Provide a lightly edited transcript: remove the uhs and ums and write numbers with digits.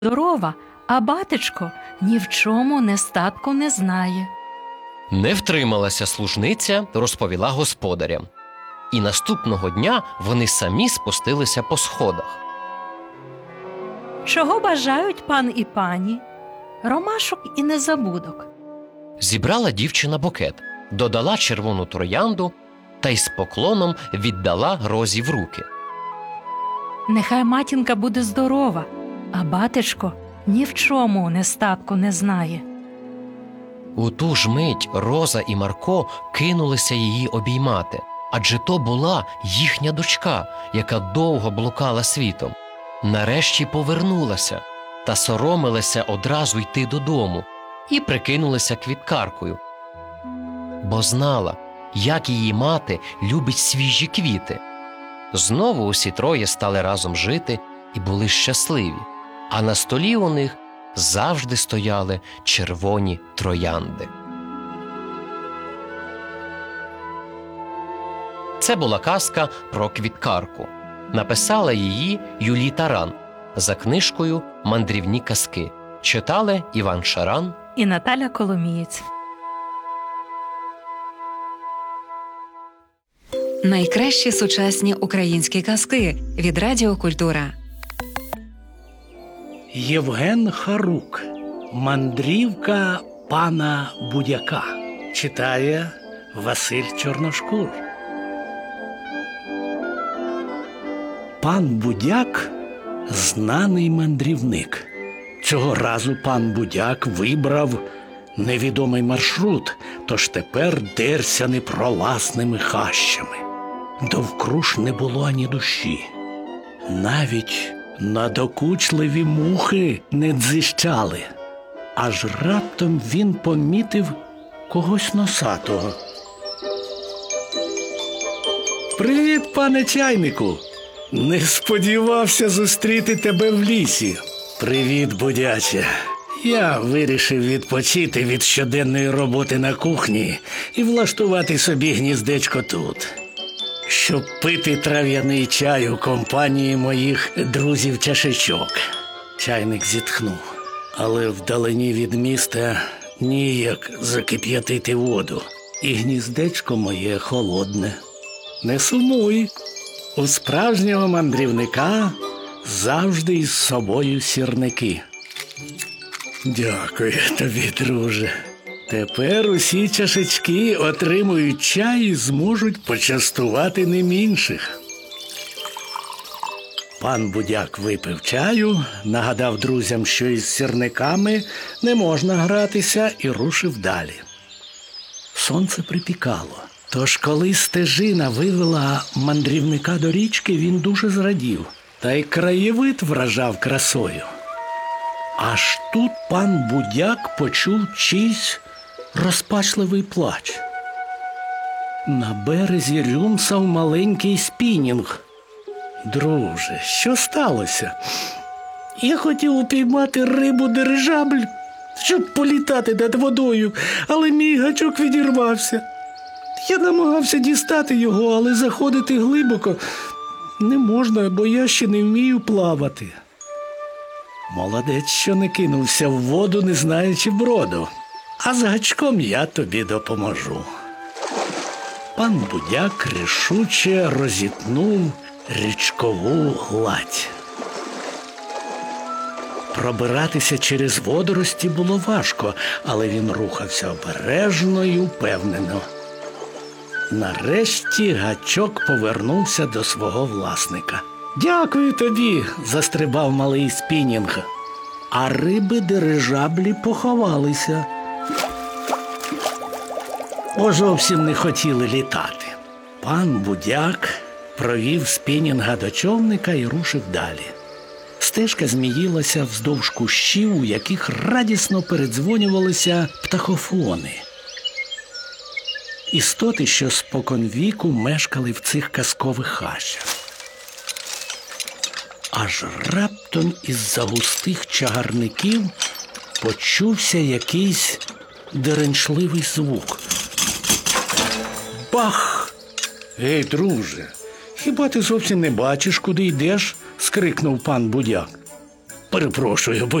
здорова, а батечко ні в чому нестатку не знає. Не втрималася служниця, розповіла господарям. І наступного дня вони самі спустилися по сходах. Чого бажають пан і пані? Ромашок і незабудок. Зібрала дівчина букет, додала червону троянду та й з поклоном віддала Розі в руки. Нехай матінка буде здорова, а батечко ні в чому нестатку не знає. У ту ж мить Роза і Марко кинулися її обіймати, адже то була їхня дочка, яка довго блукала світом. Нарешті повернулася та соромилася одразу йти додому і прикинулася квіткаркою, бо знала, як її мати любить свіжі квіти. Знову усі троє стали разом жити і були щасливі, а на столі у них завжди стояли червоні троянди. Це була казка про квіткарку. Написала її Юлій Таран за книжкою «Мандрівні казки». Читали Іван Шаран І Наталя Коломієць. Найкращі сучасні українські казки від Радіо Культура. Євген Харук. Мандрівка пана Будяка. Читає Василь Чорношкур. Пан Будяк – знаний мандрівник. Цього разу пан Будяк вибрав невідомий маршрут, тож тепер дерся непролазними хащами. Довкруж не було ані душі. Навіть надокучливі мухи не дзищали. Аж раптом він помітив когось носатого. «Привіт, пане чайнику! Не сподівався зустріти тебе в лісі». «Привіт, будяче. Я вирішив відпочити від щоденної роботи на кухні і влаштувати собі гніздечко тут, щоб пити трав'яний чай у компанії моїх друзів-чашечок». Чайник зітхнув. «Але вдалині від міста ніяк закип'ятити воду, і гніздечко моє холодне». «Не сумуй. У справжнього мандрівника завжди із собою сірники». «Дякую тобі, друже. Тепер усі чашечки отримують чай і зможуть почастувати ним інших». Пан Будяк випив чаю, нагадав друзям, що із сірниками не можна гратися, і рушив далі. Сонце припікало. Тож, коли стежина вивела мандрівника до річки, він дуже зрадів. Та й краєвид вражав красою. Аж тут пан Будяк почув чийсь розпачливий плач. На березі рюмсав маленький спінінг. «Друже, що сталося?» «Я хотів упіймати рибу-дирижабль, щоб політати над водою, але мій гачок відірвався. Я намагався дістати його, але заходити глибоко не можна, бо я ще не вмію плавати». «Молодець, що не кинувся в воду, не знаючи броду. А з гачком я тобі допоможу». Пан Будяк рішуче розітнув річкову гладь. Пробиратися через водорості було важко, але він рухався обережно і упевнено. Нарешті гачок повернувся до свого власника. «Дякую тобі!» – застрибав малий спінінг. А риби-дирижаблі поховалися, бо зовсім не хотіли літати. Пан Будяк провів спінінга до човника і рушив далі. Стежка зміїлася вздовж кущів, у яких радісно передзвонювалися птахофони. Істоти, що споконвіку мешкали в цих казкових хащах. Аж раптом із-за густих чагарників почувся якийсь деренчливий звук. Бах! «Ей, друже, хіба ти зовсім не бачиш, куди йдеш?» – скрикнув пан Будяк. Перепрошую, будь